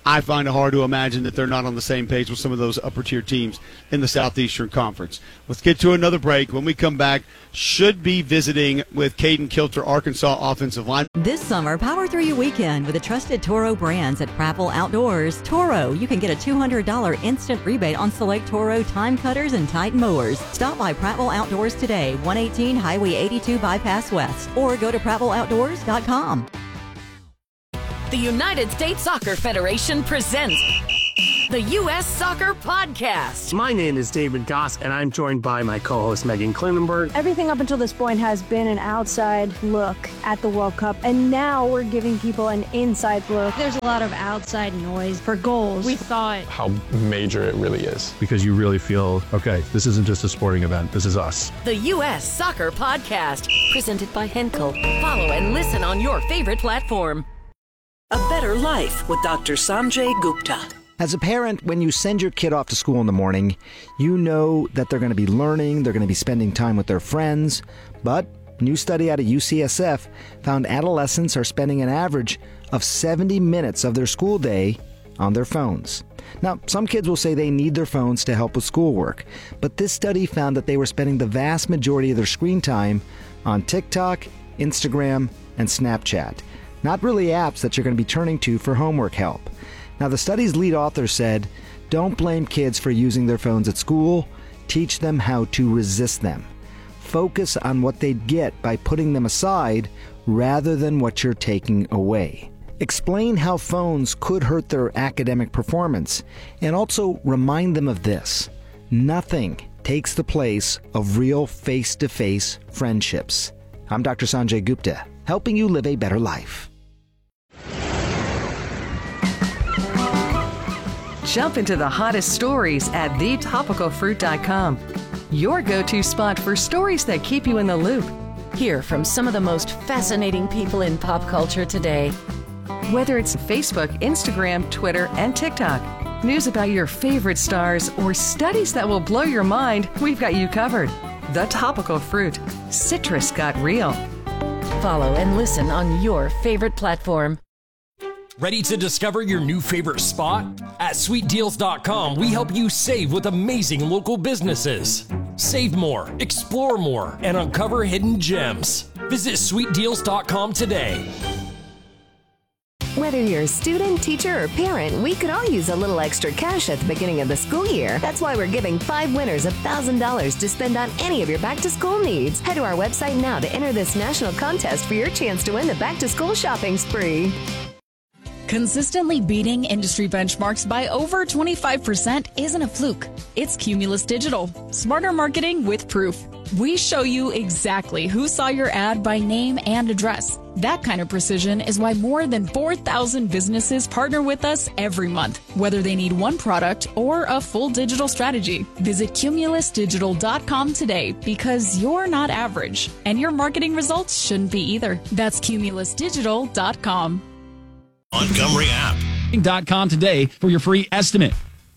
I find it hard to imagine that they're not on the same page with some of those upper-tier teams in the Southeastern Conference. Let's get to another break. When we come back, should be visiting with Caden Kilter, Arkansas offensive line. This summer, power through your weekend with the trusted Toro brands at Prattville Outdoors. Toro, you can get a $200 instant rebate on select Toro time cutters and Titan mowers. Stop by Prattville Outdoors today, 118 Highway 82 Bypass West, or go to PrattvilleOutdoors.com. The United States Soccer Federation presents the U.S. Soccer Podcast. My name is David Goss, and I'm joined by my co-host Megan Klinenberg. Everything up until this point has been an outside look at the World Cup, and now we're giving people an inside look. There's a lot of outside noise for goals. We thought How major it really is. Because you really feel, okay, this isn't just a sporting event, this is us. The U.S. Soccer Podcast, presented by Henkel. Follow and listen on your favorite platform. A Better Life with Dr. Sanjay Gupta. As a parent, when you send your kid off to school in the morning, you know that they're going to be learning, they're going to be spending time with their friends. But a new study out of UCSF found adolescents are spending an average of 70 minutes of their school day on their phones. Now, some kids will say they need their phones to help with schoolwork, but this study found that they were spending the vast majority of their screen time on TikTok, Instagram, and Snapchat. Not really apps that you're going to be turning to for homework help. Now, the study's lead author said, don't blame kids for using their phones at school. Teach them how to resist them. Focus on what they'd get by putting them aside rather than what you're taking away. Explain how phones could hurt their academic performance, and also remind them of this. Nothing takes the place of real face-to-face friendships. I'm Dr. Sanjay Gupta, helping you live a better life. Jump into the hottest stories at thetopicalfruit.com. Your go-to spot for stories that keep you in the loop. Hear from some of the most fascinating people in pop culture today. Whether it's Facebook, Instagram, Twitter, and TikTok, news about your favorite stars, or studies that will blow your mind, we've got you covered. The Topical Fruit. Citrus got real. Follow and listen on your favorite platform. Ready to discover your new favorite spot? At SweetDeals.com, we help you save with amazing local businesses. Save more, explore more, and uncover hidden gems. Visit SweetDeals.com today. Whether you're a student, teacher, or parent, we could all use a little extra cash at the beginning of the school year. That's why we're giving 5 winners $1,000 to spend on any of your back-to-school needs. Head to our website now to enter this national contest for your chance to win the back-to-school shopping spree. Consistently beating industry benchmarks by over 25% isn't a fluke. It's Cumulus Digital. Smarter marketing with proof. We show you exactly who saw your ad by name and address. That kind of precision is why more than 4,000 businesses partner with us every month, whether they need one product or a full digital strategy. Visit cumulusdigital.com today because you're not average, and your marketing results shouldn't be either. That's cumulusdigital.com. Montgomery app. .com today for your free estimate.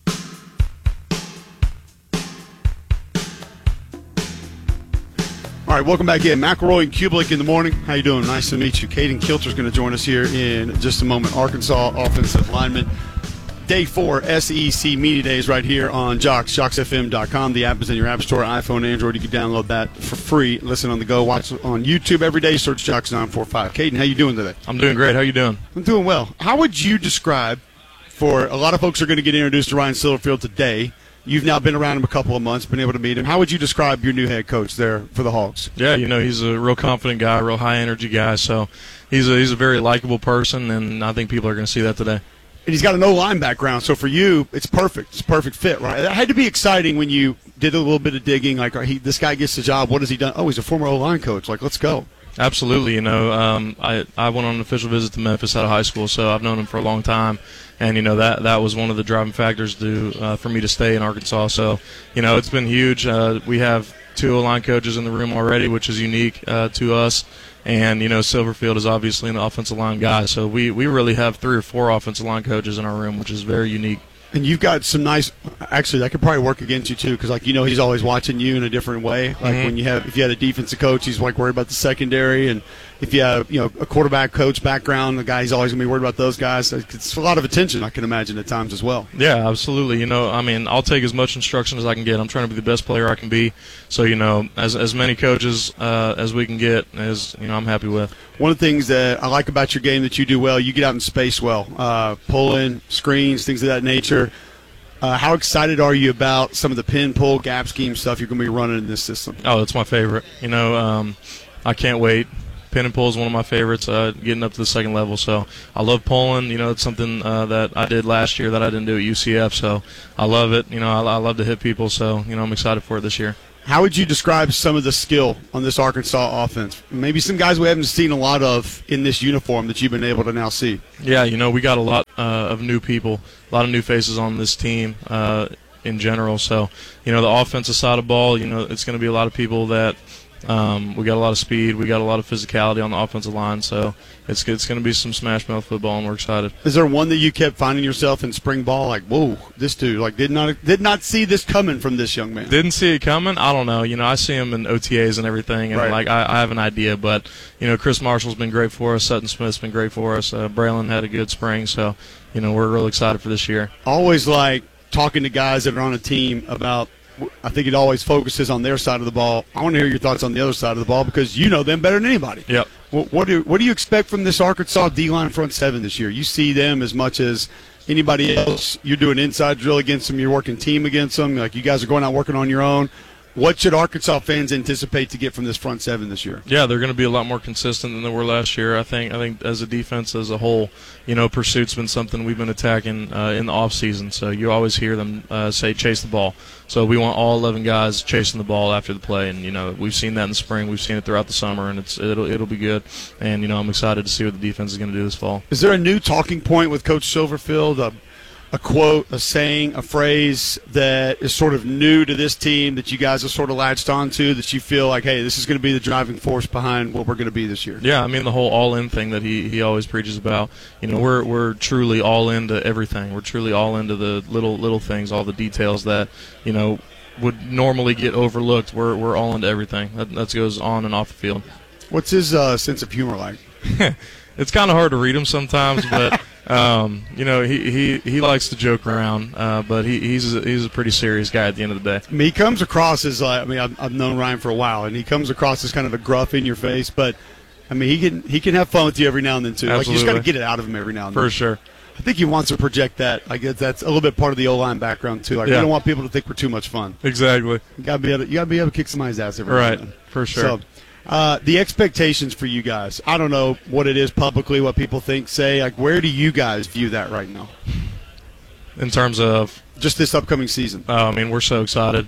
All right, welcome back in. McElroy and Kublik in the morning. How you doing? Nice to meet you. Caden Kilter's going to join us here in just a moment. Arkansas offensive lineman. Day 4 SEC Media Days right here on Jocks, JocksFM.com. The app is in your app store, iPhone, Android. You can download that for free. Listen on the go. Watch on YouTube every day. Search Jocks945. Caden, how you doing today? I'm doing great. How you doing? I'm doing well. How would you describe, for a lot of folks are going to get introduced to Ryan Silverfield today. You've now been around him a couple of months, been able to meet him. How would you describe your new head coach there for the Hogs? Yeah, he's a real confident guy, real high-energy guy. So he's a very likable person, and I think people are going to see that today. And he's got an O-line background, so for you, it's perfect. It's a perfect fit, right? It had to be exciting when you did a little bit of digging, like, this guy gets the job. What has he done? Oh, he's a former O-line coach. Like, let's go. Absolutely. I went on an official visit to Memphis out of high school, so I've known him for a long time. And, that was one of the driving factors for me to stay in Arkansas. So, it's been huge. We have 2 O-line coaches in the room already, which is unique to us. And, Silverfield is obviously an offensive line guy. So we really have 3 or 4 offensive line coaches in our room, which is very unique. And you've got some nice – actually, that could probably work against you, too, because, he's always watching you in a different way. Like, if you had a defensive coach, he's, worried about the secondary. And if you have a quarterback coach background, the guy he's always going to be worried about those guys. It's a lot of attention, I can imagine, at times as well. Yeah, absolutely. I'll take as much instruction as I can get. I'm trying to be the best player I can be. So, as many coaches as we can get, I'm happy with. One of the things that I like about your game that you do well, you get out in space well, pulling, screens, things of that nature. How excited are you about some of the pin, pull, gap scheme stuff you're going to be running in this system? Oh, that's my favorite. I can't wait. Pin and pull is one of my favorites, getting up to the second level. So I love pulling. It's something that I did last year that I didn't do at UCF. So I love it. I love to hit people. So, I'm excited for it this year. How would you describe some of the skill on this Arkansas offense? Maybe some guys we haven't seen a lot of in this uniform that you've been able to now see. Yeah, we got a lot of new people, a lot of new faces on this team in general. So, the offensive side of the ball, it's going to be a lot of people that we got a lot of speed. We got a lot of physicality on the offensive line. So it's going to be some smash mouth football, and we're excited. Is there one that you kept finding yourself in spring ball like, whoa, this dude, did not see this coming from this young man? Didn't see it coming? I don't know. I see him in OTAs and everything, and right. I have an idea. But, Chris Marshall's been great for us. Sutton Smith's been great for us. Braylon had a good spring. So, we're real excited for this year. Always like talking to guys that are on a team about – I think it always focuses on their side of the ball. I want to hear your thoughts on the other side of the ball because you know them better than anybody. Yep. What do you expect from this Arkansas D-line front seven this year? You see them as much as anybody else. You're doing inside drill against them. You're working team against them. Like you guys are going out working on your own. What should Arkansas fans anticipate to get from this front seven this year? Yeah, they're going to be a lot more consistent than they were last year. I think as a defense as a whole, pursuit's been something we've been attacking in the offseason. So you always hear them say chase the ball. So we want all 11 guys chasing the ball after the play, and we've seen that in the spring. We've seen it throughout the summer, and it'll be good. And I'm excited to see what the defense is going to do this fall. Is there a new talking point with Coach Silverfield? A quote, a saying, a phrase that is sort of new to this team that you guys have sort of latched onto that you feel like, hey, this is going to be the driving force behind what we're going to be this year? Yeah, the whole all-in thing that he always preaches about. We're truly all into everything. We're truly all into the little things, all the details that, would normally get overlooked. We're all into everything. That goes on and off the field. What's his sense of humor like? It's kind of hard to read him sometimes, but he likes to joke around, but he's a pretty serious guy at the end of the day. He comes across as I've known Ryan for a while, and he comes across as kind of a gruff in your face, but he can have fun with you every now and then too. Absolutely. Like you just got to get it out of him every now and then. For sure. I think he wants to project that. I guess that's a little bit part of the O-line background too. Like we don't want people to think we're too much fun. Exactly. You gotta be able to kick somebody's ass every now and then. For sure. So, the expectations for you guys, I don't know what it is publicly, what people think, say. Like, where do you guys view that right now? In terms of? Just this upcoming season. We're so excited.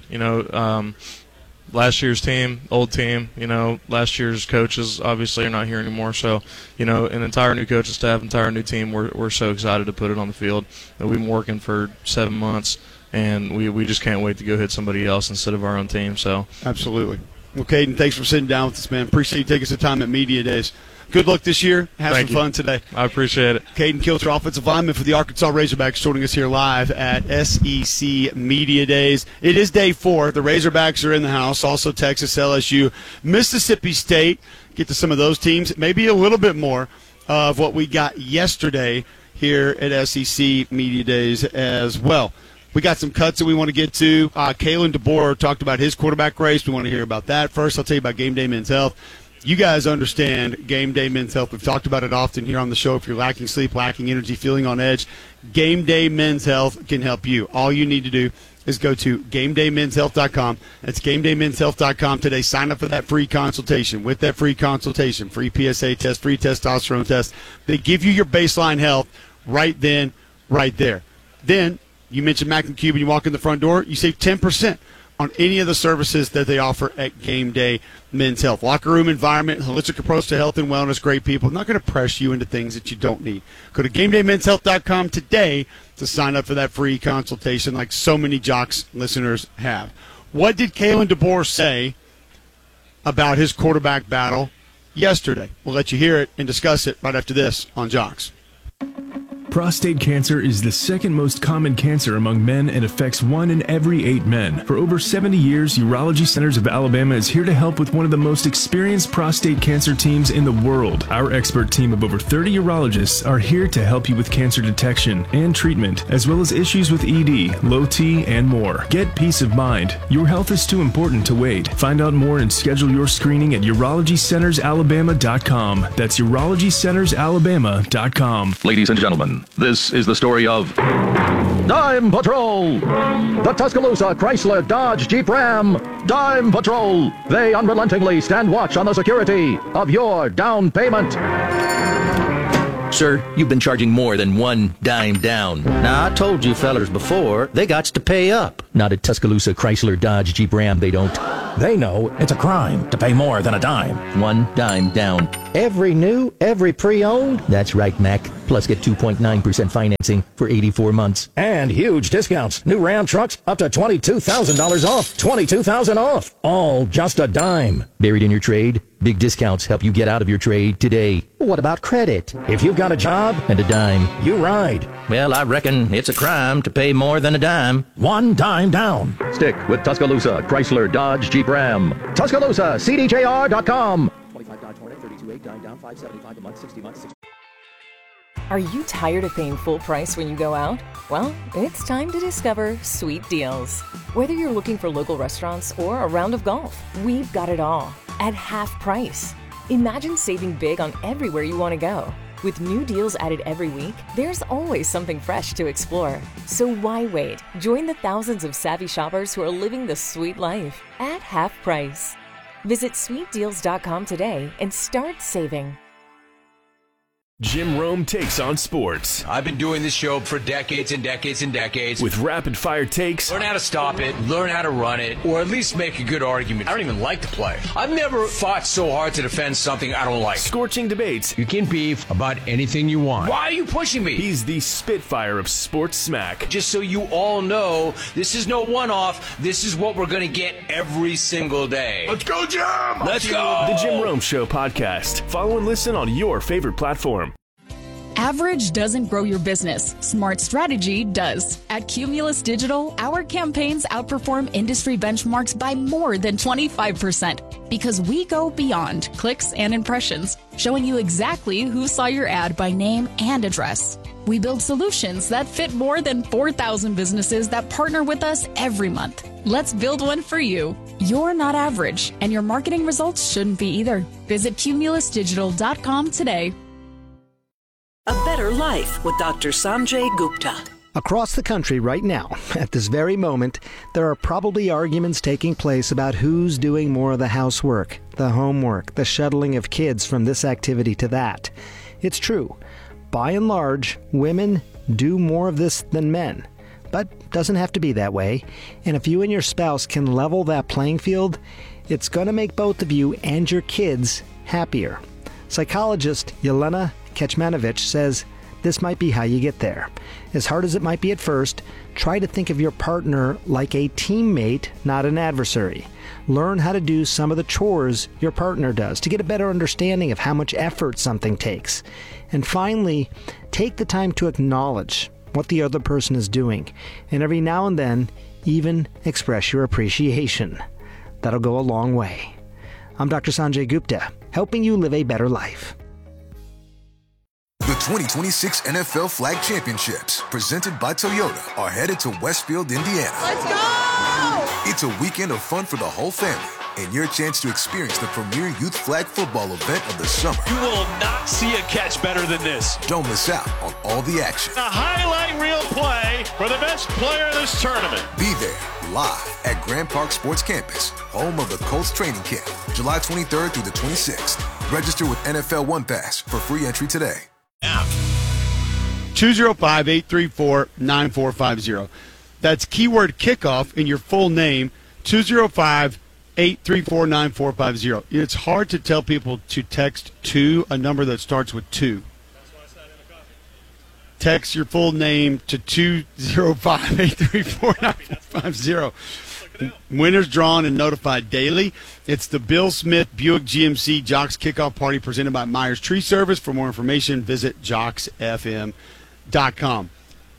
Last year's team, old team, last year's coaches obviously are not here anymore. So, an entire new coaching staff, entire new team, we're so excited to put it on the field. We've been working for 7 months, and we just can't wait to go hit somebody else instead of our own team. So absolutely. Well, Caden, thanks for sitting down with us, man. Appreciate you taking some time at Media Days. Good luck this year. Have some fun today. I appreciate it. Caden Kilter, offensive lineman for the Arkansas Razorbacks, joining us here live at SEC Media Days. It is day 4. The Razorbacks are in the house. Also Texas, LSU, Mississippi State. Get to some of those teams. Maybe a little bit more of what we got yesterday here at SEC Media Days as well. We got some cuts that we want to get to. Kalen DeBoer talked about his quarterback race. We want to hear about that. First, I'll tell you about Game Day Men's Health. You guys understand Game Day Men's Health. We've talked about it often here on the show. If you're lacking sleep, lacking energy, feeling on edge, Game Day Men's Health can help you. All you need to do is go to GameDayMen'sHealth.com. That's GameDayMen'sHealth.com today. Sign up for that free consultation. With that free consultation, free PSA test, free testosterone test, they give you your baseline health right then, right there. Then, you mentioned Mac and Cube and you walk in the front door, you save 10% on any of the services that they offer at Game Day Men's Health. Locker room environment, holistic approach to health and wellness, great people. Not going to press you into things that you don't need. Go to GameDayMen'sHealth.com today to sign up for that free consultation like so many Jocks listeners have. What did Kalen DeBoer say about his quarterback battle yesterday? We'll let you hear it and discuss it right after this on Jocks. Prostate cancer is the second most common cancer among men and affects 1 in every 8 men. For over 70 years, Urology Centers of Alabama is here to help with one of the most experienced prostate cancer teams in the world. Our expert team of over 30 urologists are here to help you with cancer detection and treatment, as well as issues with ED, low T, and more. Get peace of mind. Your health is too important to wait. Find out more and schedule your screening at UrologyCentersAlabama.com. That's UrologyCentersAlabama.com. Ladies and gentlemen, this is the story of Dime Patrol. The Tuscaloosa Chrysler Dodge Jeep Ram Dime Patrol. They unrelentingly stand watch on the security of your down payment. Sir, you've been charging more than one dime down. Now, I told you fellers before, they gots to pay up. Not at Tuscaloosa Chrysler Dodge Jeep Ram, they don't. They know it's a crime to pay more than a dime. One dime down. Every new, every pre-owned? That's right, Mac. Plus get 2.9% financing for 84 months. And huge discounts. New Ram trucks up to $22,000 off. $22,000 off. All just a dime. Buried in your trade? Big discounts help you get out of your trade today. What about credit? If you've got a job and a dime, you ride. Well, I reckon it's a crime to pay more than a dime. One dime down. Stick with Tuscaloosa Chrysler Dodge Jeep Ram. Tuscaloosa, CDJR.com. 25 Dodge Hornet, 32.8, dime down, $575 a month, 60 months. Are you tired of paying full price when you go out? Well, it's time to discover Sweet Deals. Whether you're looking for local restaurants or a round of golf, we've got it all at half price. Imagine saving big on everywhere you want to go. With new deals added every week, there's always something fresh to explore. So why wait? Join the thousands of savvy shoppers who are living the sweet life at half price. Visit sweetdeals.com today and start saving. Jim Rome takes on sports. I've been doing this show for decades and decades and decades. With rapid-fire takes. Learn how to stop it, learn how to run it, or at least make a good argument. I don't even like to play. I've never fought so hard to defend something I don't like. Scorching debates. You can beef about anything you want. Why are you pushing me? He's the Spitfire of sports smack. Just so you all know, this is no one-off. This is what we're going to get every single day. Let's go, Jim! Let's go! The Jim Rome Show podcast. Follow and listen on your favorite platform. Average doesn't grow your business. Smart strategy does. At Cumulus Digital, our campaigns outperform industry benchmarks by more than 25% because we go beyond clicks and impressions, showing you exactly who saw your ad by name and address. We build solutions that fit more than 4,000 businesses that partner with us every month. Let's build one for you. You're not average, and your marketing results shouldn't be either. Visit cumulusdigital.com today. A Better Life with Dr. Sanjay Gupta. Across the country right now, at this very moment, there are probably arguments taking place about who's doing more of the housework, the homework, the shuttling of kids from this activity to that. It's true. By and large, women do more of this than men. But doesn't have to be that way. And if you and your spouse can level that playing field, it's going to make both of you and your kids happier. Psychologist Yelena Kecmanovic says this might be how you get there. As hard as it might be at first, try to think of your partner like a teammate, not an adversary. Learn how to do some of the chores your partner does to get a better understanding of how much effort something takes. And finally, take the time to acknowledge what the other person is doing, and every now and then, even express your appreciation. That'll go a long way. I'm Dr. Sanjay Gupta, helping you live a better life. The 2026 NFL Flag Championships, presented by Toyota, are headed to Westfield, Indiana. Let's go! It's a weekend of fun for the whole family, and your chance to experience the premier youth flag football event of the summer. You will not see a catch better than this. Don't miss out on all the action. A highlight reel play for the best player in this tournament. Be there, live at Grand Park Sports Campus, home of the Colts training camp, July 23rd through the 26th. Register with NFL One Pass for free entry today. 205-834-9450. That's keyword kickoff in your full name, 205-834-9450. It's hard to tell people to text to a number that starts with 2. Text your full name to 205-834-9450. Winners drawn and notified daily. It's the Bill Smith Buick GMC Jocks Kickoff Party presented by Myers Tree Service. For more information, visit JocksFM.com. Kalen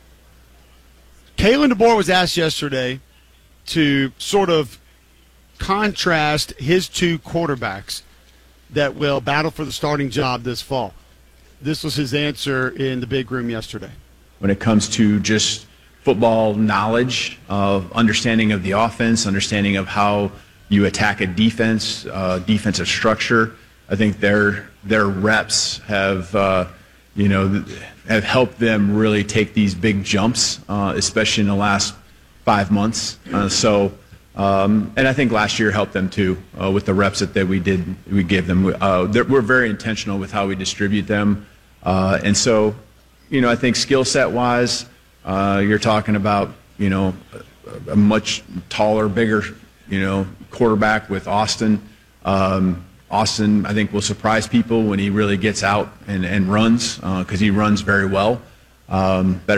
DeBoer was asked yesterday to sort of contrast his two quarterbacks that will battle for the starting job this fall. This was his answer in the big room yesterday. When it comes to just football knowledge, understanding of the offense, understanding of how you attack a defense, defensive structure, I think their reps have helped them really take these big jumps, especially in the last 5 months. And I think last year helped them too with the reps that we gave them. We're very intentional with how we distribute them, and so I think skill set wise, you're talking about a much taller, bigger quarterback with Austin. Austin, I think, will surprise people when he really gets out and runs because he runs very well. Better